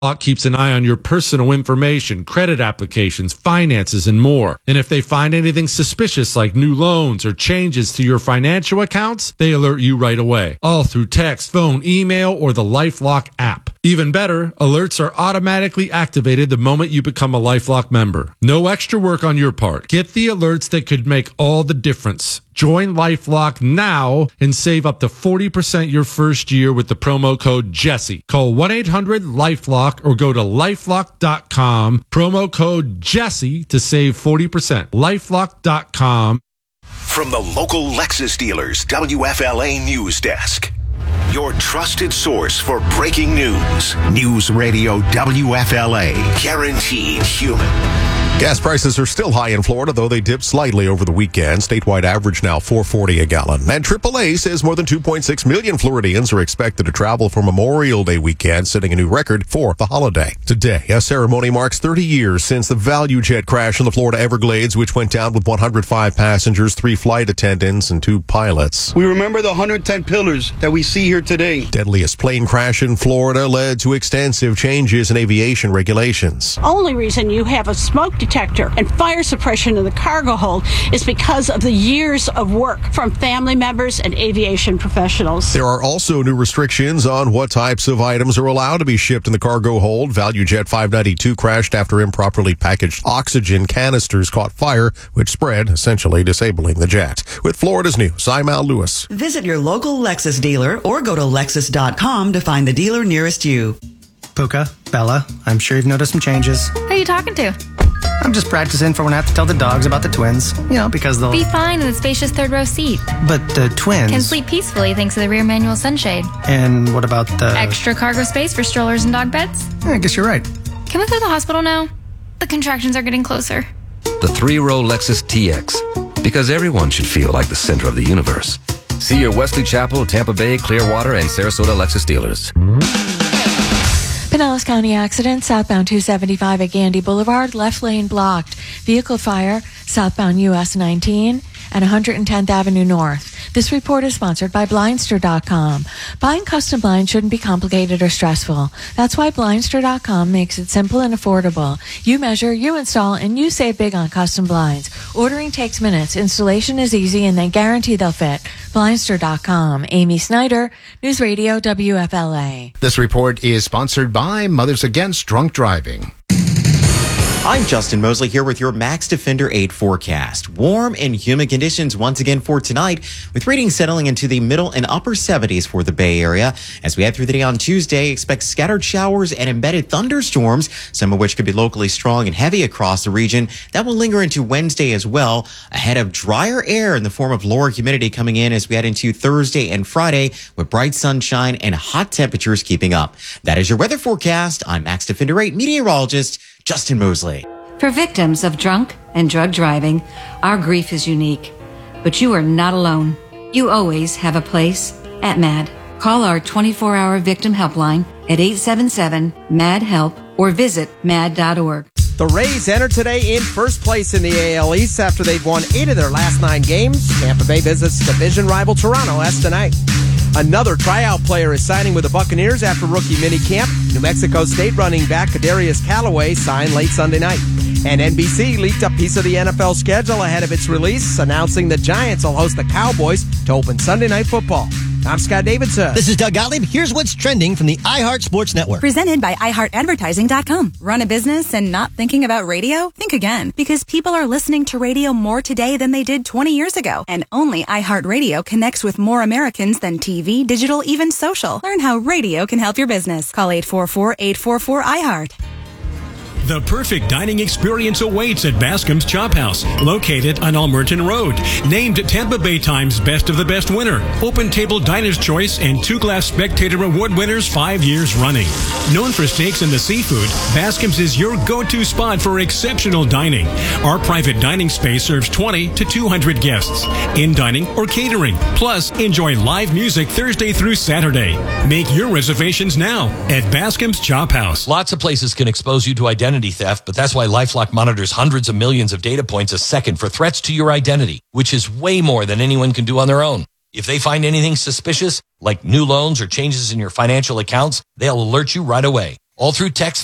LifeLock keeps an eye on your personal information, credit applications, finances, and more. And if they find anything suspicious like new loans or changes to your financial accounts, they alert you right away. All through text, phone, email, or the LifeLock app. Even better, alerts are automatically activated the moment you become a LifeLock member. No extra work on your part. Get the alerts that could make all the difference. Join LifeLock now and save up to 40% your first year with the promo code Jesse. Call 1-800-LifeLock or go to LifeLock.com. Promo code Jesse to save 40%. LifeLock.com. From the local Lexus dealers, WFLA News Desk. Your trusted source for breaking news. News Radio WFLA. Guaranteed human. Gas prices are still high in Florida, though they dipped slightly over the weekend. Statewide average now $4.40 a gallon. And AAA says more than 2.6 million Floridians are expected to travel for Memorial Day weekend, setting a new record for the holiday. Today, a ceremony marks 30 years since the Value Jet crash in the Florida Everglades, which went down with 105 passengers, 3 flight attendants, and 2 pilots. We remember the 110 pillars that we see here today. Deadliest plane crash in Florida led to extensive changes in aviation regulations. Only reason you have a smoke detector and fire suppression in the cargo hold is because of the years of work from family members and aviation professionals. There are also new restrictions on what types of items are allowed to be shipped in the cargo hold. Value Jet 592 crashed after improperly packaged oxygen canisters caught fire, which spread, essentially disabling the jet. With Florida's News, I'm Al Lewis. Visit your local Lexus dealer or go to Lexus.com to find the dealer nearest you. Puka, Bella, I'm sure you've noticed some changes. Who are you talking to? I'm just practicing for when I have to tell the dogs about the twins. Because they'll be fine in the spacious third row seat. But the twins can sleep peacefully thanks to the rear manual sunshade. And what about the extra cargo space for strollers and dog beds? I guess you're right. Can we go to the hospital now? The contractions are getting closer. The 3-row Lexus TX. Because everyone should feel like the center of the universe. See your Wesley Chapel, Tampa Bay, Clearwater, and Sarasota Lexus dealers. Pinellas County accident, southbound 275 at Gandy Boulevard, left lane blocked. Vehicle fire, southbound US 19 and 110th Avenue North. This report is sponsored by Blindster.com. Buying custom blinds shouldn't be complicated or stressful. That's why Blindster.com makes it simple and affordable. You measure, you install, and you save big on custom blinds. Ordering takes minutes. Installation is easy, and they guarantee they'll fit. Blindster.com. Amy Snyder, News Radio WFLA. This report is sponsored by Mothers Against Drunk Driving. I'm Justin Mosley here with your Max Defender 8 forecast. Warm and humid conditions once again for tonight, with readings settling into the middle and upper 70s for the Bay Area. As we head through the day on Tuesday, expect scattered showers and embedded thunderstorms, some of which could be locally strong and heavy across the region. That will linger into Wednesday as well, ahead of drier air in the form of lower humidity coming in as we head into Thursday and Friday, with bright sunshine and hot temperatures keeping up. That is your weather forecast. I'm Max Defender 8 meteorologist Justin Mosley. For victims of drunk and drug driving, our grief is unique. But you are not alone. You always have a place at MAD. Call our 24-hour victim helpline at 877-MAD-HELP or visit mad.org. The Rays enter today in first place in the AL East after they've won 8 of their last 9 games. Tampa Bay visits division rival Toronto as tonight. Another tryout player is signing with the Buccaneers after rookie minicamp. New Mexico State running back Kadarius Callaway signed late Sunday night. And NBC leaked a piece of the NFL schedule ahead of its release, announcing the Giants will host the Cowboys to open Sunday Night Football. I'm Scott Davidson. This is Doug Gottlieb. Here's what's trending from the iHeart Sports Network. Presented by iHeartAdvertising.com. Run a business and not thinking about radio? Think again. Because people are listening to radio more today than they did 20 years ago. And only iHeartRadio connects with more Americans than TV, digital, even social. Learn how radio can help your business. Call 844-844-iHeart. The perfect dining experience awaits at Bascom's Chop House, located on Almerton Road. Named Tampa Bay Times Best of the Best winner, Open Table Diner's Choice, and 2 Glass Spectator Award winners 5 years running. Known for steaks and the seafood, Bascom's is your go-to spot for exceptional dining. Our private dining space serves 20 to 200 guests, in dining or catering. Plus, enjoy live music Thursday through Saturday. Make your reservations now at Bascom's Chop House. Lots of places can expose you to identity theft, but that's why LifeLock monitors hundreds of millions of data points a second for threats to your identity, which is way more than anyone can do on their own. If they find anything suspicious, like new loans or changes in your financial accounts, they'll alert you right away. all through text